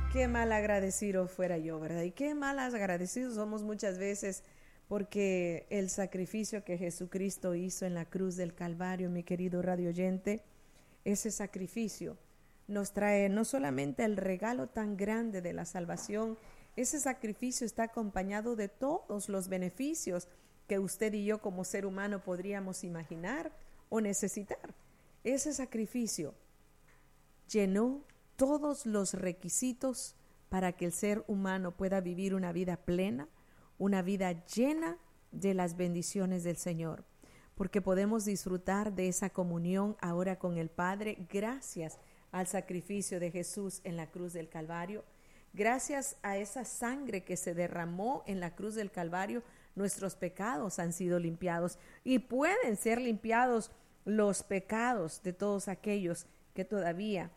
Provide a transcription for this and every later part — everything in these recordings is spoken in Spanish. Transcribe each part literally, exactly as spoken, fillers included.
Qué mal agradecido fuera yo, ¿verdad? Y qué mal agradecidos somos muchas veces porque el sacrificio que Jesucristo hizo en la cruz del Calvario, mi querido radio oyente, ese sacrificio nos trae no solamente el regalo tan grande de la salvación, ese sacrificio está acompañado de todos los beneficios que usted y yo como ser humano podríamos imaginar o necesitar. Ese sacrificio llenó todos los requisitos para que el ser humano pueda vivir una vida plena, una vida llena de las bendiciones del Señor, porque podemos disfrutar de esa comunión ahora con el Padre gracias al sacrificio de Jesús en la cruz del Calvario. Gracias a esa sangre que se derramó en la cruz del Calvario, nuestros pecados han sido limpiados y pueden ser limpiados los pecados de todos aquellos que todavía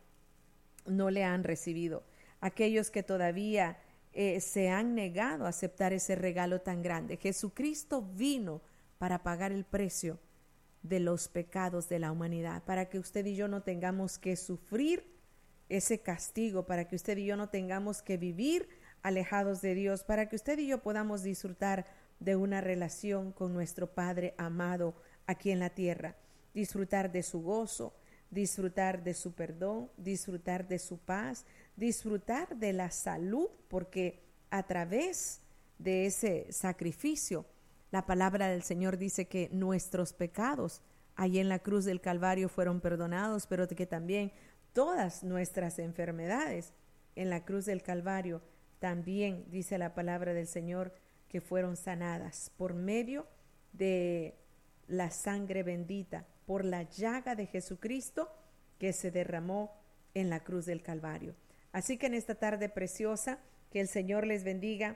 no le han recibido, aquellos que todavía eh, se han negado a aceptar ese regalo tan grande. Jesucristo vino para pagar el precio de los pecados de la humanidad, para que usted y yo no tengamos que sufrir ese castigo, para que usted y yo no tengamos que vivir alejados de Dios, para que usted y yo podamos disfrutar de una relación con nuestro Padre amado aquí en la tierra, disfrutar de su gozo, disfrutar de su perdón, disfrutar de su paz, disfrutar de la salud, porque a través de ese sacrificio, la palabra del Señor dice que nuestros pecados allí en la cruz del Calvario fueron perdonados, pero que también todas nuestras enfermedades en la cruz del Calvario también, dice la palabra del Señor, que fueron sanadas por medio de la sangre bendita, por la llaga de Jesucristo que se derramó en la cruz del Calvario. Así que en esta tarde preciosa, que el Señor les bendiga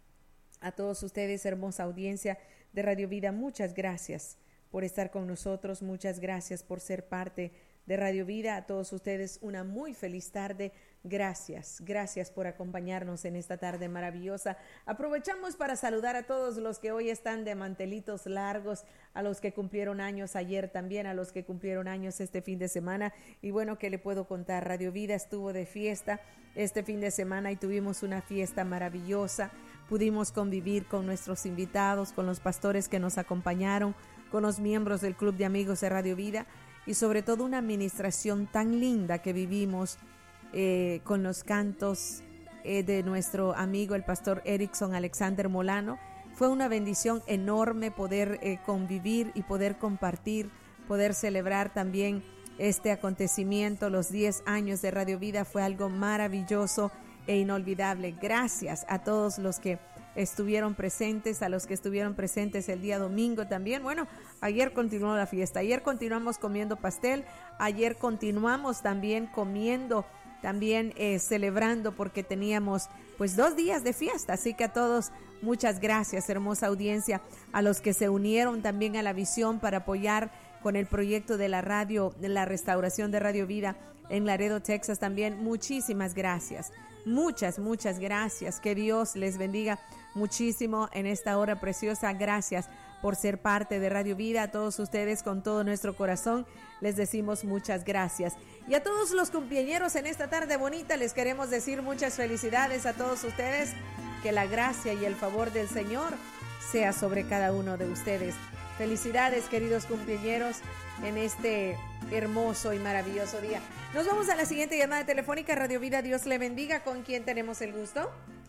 a todos ustedes, hermosa audiencia de Radio Vida. Muchas gracias por estar con nosotros, muchas gracias por ser parte de Radio Vida. A todos ustedes una muy feliz tarde. Gracias, gracias por acompañarnos en esta tarde maravillosa. Aprovechamos para saludar a todos los que hoy están de mantelitos largos, a los que cumplieron años ayer también, a los que cumplieron años este fin de semana. Y bueno, ¿qué le puedo contar? Radio Vida estuvo de fiesta este fin de semana y tuvimos una fiesta maravillosa. Pudimos convivir con nuestros invitados, con los pastores que nos acompañaron, con los miembros del Club de Amigos de Radio Vida y sobre todo una administración tan linda que vivimos eh, con los cantos eh, de nuestro amigo el pastor Erickson Alexander Molano. Fue una bendición enorme poder eh, convivir y poder compartir, poder celebrar también este acontecimiento, los diez años de Radio Vida. Fue algo maravilloso e inolvidable. Gracias a todos los que estuvieron presentes, a los que estuvieron presentes el día domingo también. Bueno, ayer continuó la fiesta, ayer continuamos comiendo pastel, ayer continuamos también comiendo, también eh, celebrando porque teníamos pues dos días de fiesta. Así que a todos muchas gracias, hermosa audiencia, a los que se unieron también a la visión para apoyar con el proyecto de la radio, de la restauración de Radio Vida en Laredo, Texas también. Muchísimas gracias. Muchas, muchas gracias. Que Dios les bendiga muchísimo en esta hora preciosa. Gracias por ser parte de Radio Vida. A todos ustedes con todo nuestro corazón les decimos muchas gracias. Y a todos los cumpleañeros en esta tarde bonita les queremos decir muchas felicidades a todos ustedes. Que la gracia y el favor del Señor sea sobre cada uno de ustedes. Felicidades, queridos cumpleañeros, en este hermoso y maravilloso día. Nos vamos a la siguiente llamada telefónica. Radio Vida, Dios le bendiga. ¿Con quién tenemos el gusto?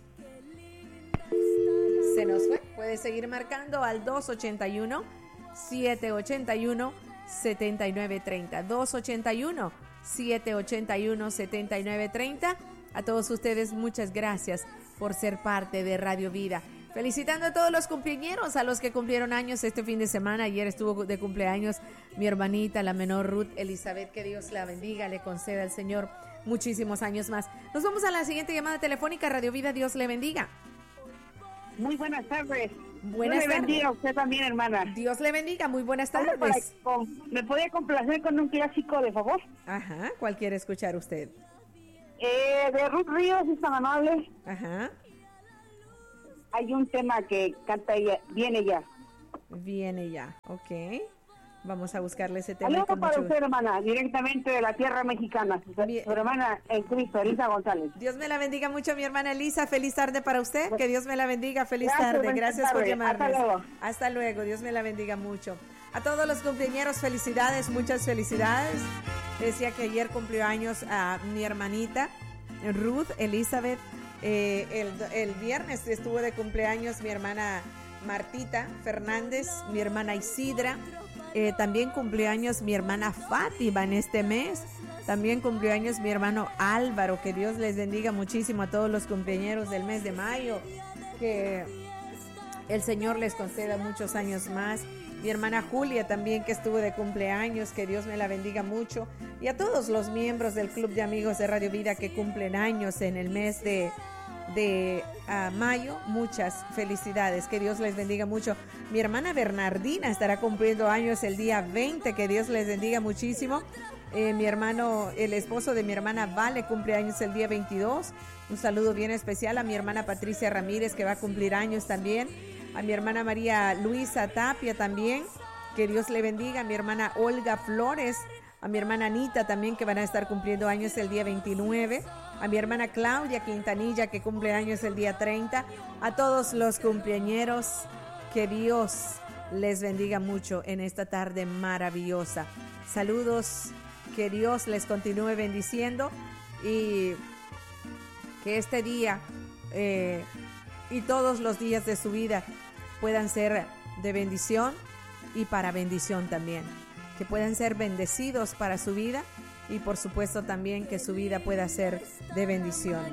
Se nos fue. Puede seguir marcando al dos ochenta y uno, siete ochenta y uno, setenta y nueve treinta. dos ochenta y uno, siete ochenta y uno, setenta y nueve treinta. A todos ustedes, muchas gracias por ser parte de Radio Vida. Felicitando a todos los cumpleañeros, a los que cumplieron años este fin de semana. Ayer estuvo de cumpleaños mi hermanita, la menor Ruth Elizabeth. Que Dios la bendiga, le conceda al Señor muchísimos años más. Nos vamos a la siguiente llamada telefónica. Radio Vida, Dios le bendiga. Muy buenas tardes. Buenas Dios le tardes. bendiga a usted también, hermana. Dios le bendiga, muy buenas tardes. Para, con, ¿Me podría complacer con un clásico, de favor? Ajá, ¿cuál quiere escuchar usted? Eh, de Ruth Ríos, es tan amable. Ajá. Hay un tema que canta ella, viene ya. Viene ya, ok. Vamos a buscarle ese tema. Saludos para mucho... usted, hermana, directamente de la tierra mexicana. Mi... Su hermana en Cristo, Elisa González. Dios me la bendiga mucho, mi hermana Elisa. Feliz tarde para usted. Que Dios me la bendiga. Feliz Gracias, tarde. Gracias tarde. por llamarnos. Hasta luego. Hasta luego. Dios me la bendiga mucho. A todos los cumpleañeros, felicidades, muchas felicidades. Decía que ayer cumplió años a mi hermanita Ruth Elizabeth. Eh, el, el viernes estuvo de cumpleaños mi hermana Martita Fernández, mi hermana Isidra. Eh, también cumplió años mi hermana Fátima en este mes. También cumplió años mi hermano Álvaro. Que Dios les bendiga muchísimo a todos los cumpleañeros del mes de mayo. Que el Señor les conceda muchos años más. Mi hermana Julia también, que estuvo de cumpleaños. Que Dios me la bendiga mucho. Y a todos los miembros del Club de Amigos de Radio Vida que cumplen años en el mes de... de uh, mayo, muchas felicidades, que Dios les bendiga mucho. Mi hermana Bernardina estará cumpliendo años el día veinte, que Dios les bendiga muchísimo. Eh, mi hermano, el esposo de mi hermana Vale, cumple años el día veintidós. Un saludo bien especial a mi hermana Patricia Ramírez, que va a cumplir años también. A mi hermana María Luisa Tapia también, que Dios le bendiga. A mi hermana Olga Flores, a mi hermana Anita también, que van a estar cumpliendo años el día veintinueve. A mi hermana Claudia Quintanilla, que cumple años el día treinta. A todos los cumpleañeros, que Dios les bendiga mucho en esta tarde maravillosa. Saludos, que Dios les continúe bendiciendo y que este día eh, y todos los días de su vida puedan ser de bendición y para bendición también. Que puedan ser bendecidos para su vida y por supuesto también que su vida pueda ser de bendición.